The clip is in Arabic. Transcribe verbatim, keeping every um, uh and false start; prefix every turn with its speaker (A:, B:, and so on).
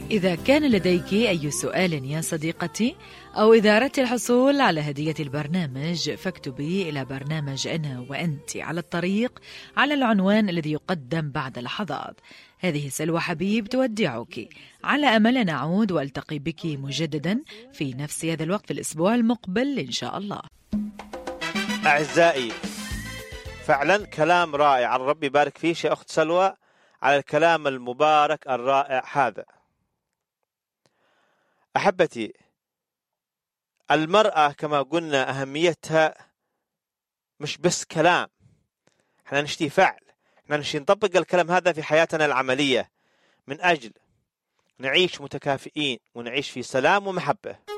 A: إذا كان لديك أي سؤال يا صديقتي، أو إذا أردت الحصول على هدية البرنامج، فاكتبي إلى برنامج أنا وأنت على الطريق على العنوان الذي يقدم بعد لحظات. هذه سلوى حبيب تودعك، على أمل أن أعود وألتقي بك مجددا في نفس هذا الوقت في الأسبوع المقبل إن شاء الله.
B: أعزائي، فعلا كلام رائع، الرب يبارك فيك يا أخت سلوى على الكلام المبارك الرائع هذا. أحبتي، المرأة كما قلنا أهميتها مش بس كلام، احنا نشتي فعل، احنا نشتي نطبق الكلام هذا في حياتنا العملية من أجل نعيش متكافئين ونعيش في سلام ومحبة.